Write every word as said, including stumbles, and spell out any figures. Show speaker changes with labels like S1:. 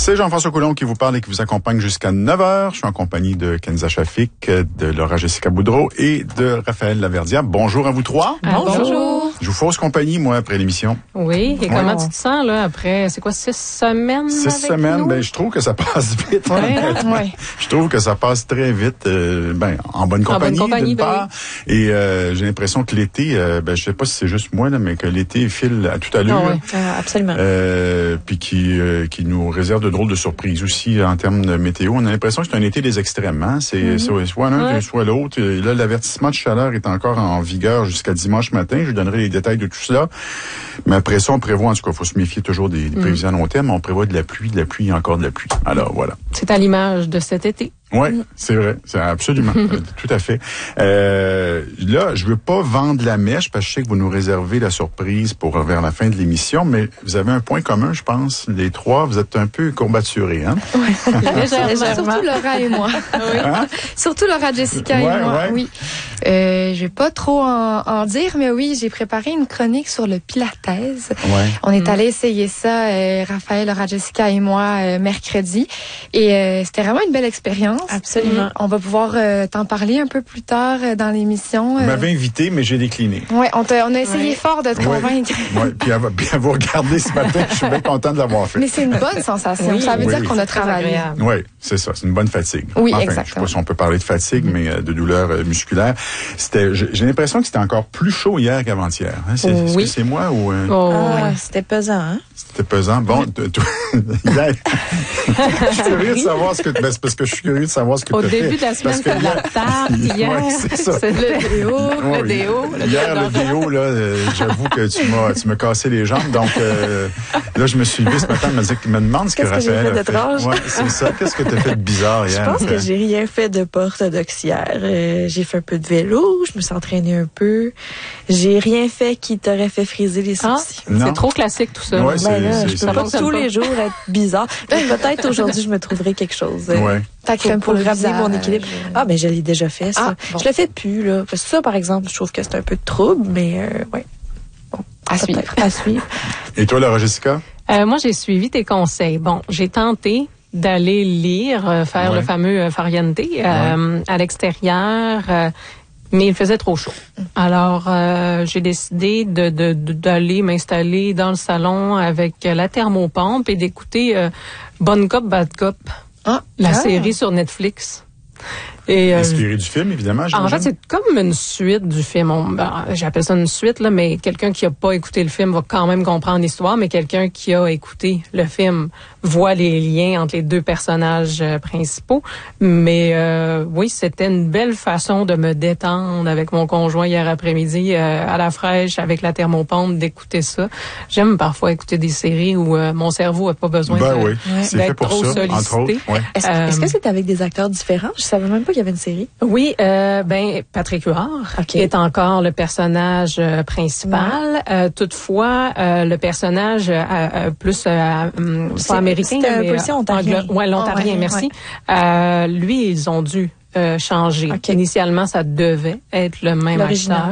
S1: C'est Jean-François Coulon qui vous parle et qui vous accompagne jusqu'à neuf heures. Je suis en compagnie de Kenza Shafik, de Laura Jessica Boudreau et de Raphaël Laverdia. Bonjour à vous trois.
S2: Ah, bonjour.
S1: Je vous fausse compagnie, moi, après l'émission.
S2: Oui, et
S1: Ouais.
S2: comment tu te sens, là, après, c'est quoi, six semaines
S1: Six
S2: avec
S1: semaines,
S2: nous?
S1: ben, je trouve que ça passe vite.
S2: Ouais, ouais.
S1: Je trouve que ça passe très vite, euh, ben, en bonne compagnie,
S2: bonne compagnie,
S1: d'une
S2: ben
S1: part. Et euh, j'ai l'impression que l'été, euh, ben, je sais pas si c'est juste moi, là, mais que l'été file à toute allure.
S2: Ah ouais.
S3: Euh, absolument.
S1: Euh, puis qui euh, qui nous réserve de drôles de surprises aussi en termes de météo. On a l'impression que c'est un été des extrêmes. Hein? C'est
S2: Mm-hmm.
S1: soit, soit l'un,
S2: Ouais.
S1: soit l'autre. Et là, l'avertissement de chaleur est encore en vigueur jusqu'à dimanche matin. Je vous donnerai les détails de tout cela. Mais après ça, on prévoit, en tout cas, il faut se méfier toujours des, des prévisions à long terme. On prévoit de la pluie, de la pluie et encore de la pluie. Alors, voilà.
S2: C'est à l'image de cet été.
S1: Oui, c'est vrai, c'est absolument, euh, tout à fait. Euh, là, je veux pas vendre la mèche parce que je sais que vous nous réservez la surprise pour vers la fin de l'émission, mais vous avez un point commun, je pense, les trois, vous êtes un peu courbaturés, hein?
S2: Légèrement.
S3: Surtout Laura et moi.
S1: Hein?
S3: Surtout Laura, Jessica
S1: Ouais,
S3: et moi.
S1: ouais.
S3: Oui. Euh, je vais pas trop en, en dire, mais oui, j'ai préparé une chronique sur le pilates.
S1: Ouais.
S3: On est allé essayer ça, euh, Raphaël, Laura, Jessica et moi, euh, mercredi. Et euh, c'était vraiment une belle expérience.
S4: Absolument.
S3: On va pouvoir euh, t'en parler un peu plus tard euh, dans l'émission.
S1: Vous
S3: Euh,
S1: m'avez invité, mais j'ai décliné.
S3: ouais, on, t'a- on a essayé
S2: Ouais.
S3: fort de te
S1: Ouais.
S3: convaincre.
S1: Ouais, puis à, puis à vous regarder ce matin, je suis bien content de l'avoir fait.
S3: Mais c'est une bonne sensation.
S2: Oui.
S3: Ça veut
S1: Oui,
S3: dire
S1: oui.
S3: qu'on a
S2: Très
S3: travaillé.
S2: agréable.
S1: Oui, c'est ça, c'est une bonne fatigue.
S3: Oui,
S1: enfin, Je sais
S3: exactement.
S1: pas si on peut parler de fatigue, mais euh, de douleur euh, musculaire. C'était, j'ai j'ai l'impression que c'était encore plus chaud hier qu'avant-hier. Hein? C'est, Est-ce
S2: Oui.
S1: que c'est moi ou euh,
S2: Oh,
S4: Ah,
S2: ouais.
S4: c'était pesant, hein?
S1: c'était pesant? Bon, t- t- hier, je suis curieux de savoir ce que, ben, c'est parce que je suis curieux de savoir ce que
S2: Au
S1: tu as fait.
S2: début de la semaine,
S1: Parce que
S2: c'était de la
S1: hier-
S2: tarte. Hier,
S1: Ouais, c'est ça.
S2: c'est le déo,
S1: Ouais,
S2: le déo. le
S1: Hier, le
S2: déodorant.
S1: déo, là, euh, j'avoue que tu m'as, tu m'as cassé les jambes. Donc, euh, là, je me suis levé ce matin, je me, dis- me demande ce que
S4: Qu'est-ce que j'ai
S1: Raphaël
S4: fait
S1: a fait.
S4: d'étrange?
S1: Ouais, c'est ça. Qu'est-ce que tu as fait de bizarre
S4: Je
S1: hier?
S4: pense que
S1: Raphaël?
S4: j'ai rien fait de pas orthodoxe hier. Euh, j'ai fait un peu de vélo, je me suis entraînée un peu. J'ai rien fait qui t'aurait fait friser les
S2: Ah,
S4: sourcils.
S1: Non.
S2: c'est trop classique tout ça.
S1: Ouais, c'est-
S4: Ben là,
S1: c'est-
S4: je
S1: c'est-
S4: peux pas
S2: fonctionne
S4: tous
S2: pas.
S4: les jours être bizarre. Mais peut-être aujourd'hui, je me trouverai quelque chose. euh,
S1: Ouais.
S3: Ta crème
S4: pour,
S3: pour,
S4: pour
S3: le
S4: ramener mon
S3: visage.
S4: équilibre. Ah, mais je l'ai déjà fait, ça.
S3: Ah, bon.
S4: Je le fais plus, là. Parce que ça, par exemple, je trouve que c'est un peu de trouble, mais euh, ouais.
S3: À suivre.
S4: Peut-être. À suivre.
S1: Et toi, Laura Jessica?
S2: Euh, moi, j'ai suivi tes conseils. Bon, j'ai tenté d'aller lire, euh, faire
S1: Ouais.
S2: le fameux euh, Fariente euh, à l'extérieur, euh, mais il faisait trop chaud. Alors, euh, j'ai décidé de, de, de- d'aller m'installer dans le salon avec euh, la thermopompe et d'écouter euh, Bonne Cop, Bad Cop,
S3: Ah,
S2: la
S3: ah.
S2: série sur Netflix. Et, euh,
S1: Inspiré du film, évidemment,
S2: en
S1: j'imagine.
S2: fait, c'est comme une suite du film. On- ben, j'appelle ça une suite, là, mais quelqu'un qui a pas écouté le film va quand même comprendre l'histoire, mais quelqu'un qui a écouté le film voit les liens entre les deux personnages euh, principaux. Mais euh, oui, c'était une belle façon de me détendre avec mon conjoint hier après-midi euh, à la fraîche, avec la thermopompe, d'écouter ça. J'aime parfois écouter des séries où euh, mon cerveau a pas besoin
S1: Ben
S2: de,
S1: oui, c'est
S2: d'être
S1: fait pour
S2: trop
S1: ça,
S2: sollicité.
S1: entre autres. Ouais.
S4: Est-ce,
S2: Euh,
S4: est-ce que c'est avec des acteurs différents? Je savais même pas qu'il y avait une série.
S2: Oui, euh, ben Patrick Huard
S4: Ok.
S2: est encore le personnage euh, principal. Euh, toutefois, euh, le personnage euh, euh, plus euh, hum,
S4: C'est-
S2: pas américain,
S4: c'était un
S2: mais
S4: policier
S2: euh,
S4: ontarien.
S2: anglo- ouais, l'ontarien,
S4: Ah, ouais,
S2: merci. Euh, lui, ils ont dû euh, changer.
S4: Ok.
S2: Initialement, ça devait être le même
S4: L'original.
S2: acteur.